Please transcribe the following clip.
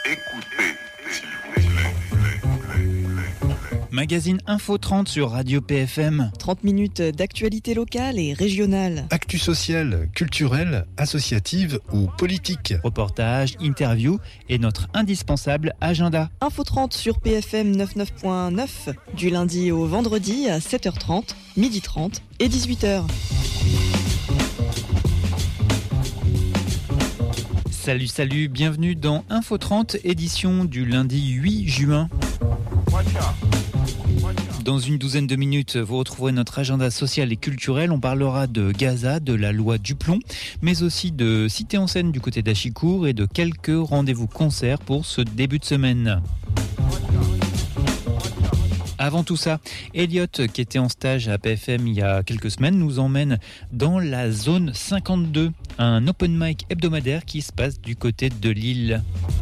Écoutez, s'il vous plaît. Magazine Info 30 sur Radio PFM. 30 minutes d'actualité locale et régionale. Actu sociale, culturelle, associative ou politique. Reportages, interviews et notre indispensable agenda. Info 30 sur PFM 99.9 du lundi au vendredi à 7h30, 12h30 et 18h. Salut, bienvenue dans Info 30, édition du lundi 8 juin. Dans une douzaine de minutes, vous retrouverez notre agenda social et culturel. On parlera de Gaza, de la loi Duplon, mais aussi de Cité en Seine du côté d'Achicourt et de quelques rendez-vous concerts pour ce début de semaine. Avant tout ça, Elliot, qui était en stage à PFM il y a quelques semaines, nous emmène dans la zone 52, un open mic hebdomadaire qui se passe du côté de Lille.